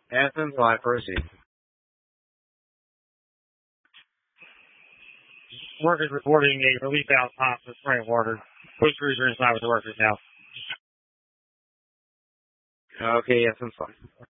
Essence Live, proceed. Workers reporting a relief out pump for spraying water. Police crews are inside with the workers now. Okay, Essence Live.